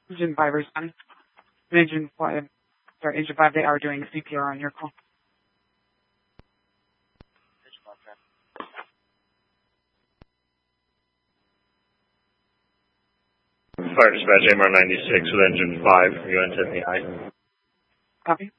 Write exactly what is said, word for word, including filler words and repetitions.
Engine five responding. Engine five, sorry, Engine five, they are doing C P R on your call. Fire dispatch, A M R ninety-six with engine five, you N ten A I. Copy.